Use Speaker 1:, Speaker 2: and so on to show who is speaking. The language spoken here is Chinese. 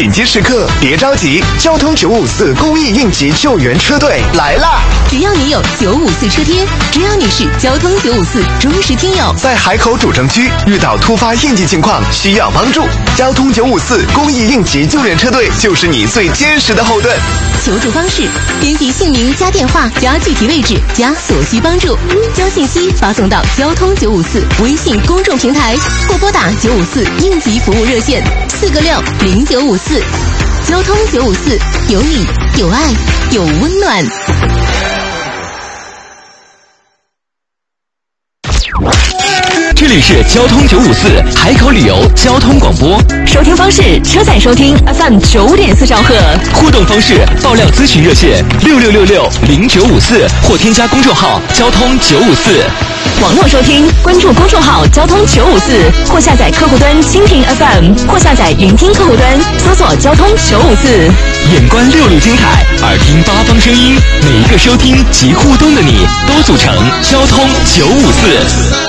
Speaker 1: 紧急时刻别着急，交通954公益应急救援车队来啦！
Speaker 2: 只要你有954车贴，只要你是交通954忠实听友，
Speaker 1: 在海口主城区遇到突发应急情况需要帮助，交通954公益应急救援车队就是你最坚实的后盾。
Speaker 2: 求助方式：编辑姓名加电话加具体位置加所需帮助，将信息发送到交通954微信公众平台，或拨打954应急服务热线4个60954。交通954，有你有爱有温暖。
Speaker 3: 这里是交通954海口旅游交通广播，
Speaker 2: 收听方式：车载收听 FM 95.4兆赫，
Speaker 3: 互动方式：爆料咨询热线66660954或添加公众号交通954。
Speaker 2: 网络收听，关注公众号交通954，或下载客户端蜻蜓 FM， 或下载云听客户端，搜索交通954。
Speaker 3: 眼观6路精彩，耳听8方声音，每一个收听及互动的你，都组成交通954。